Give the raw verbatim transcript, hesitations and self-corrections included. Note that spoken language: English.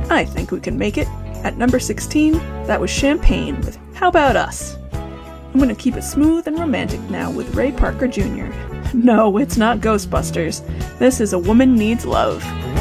I think we can make it. At number sixteen, that was Champagne with How About Us? I'm gonna keep it smooth and romantic now with Ray Parker Junior No, it's not Ghostbusters. This is A Woman Needs Love.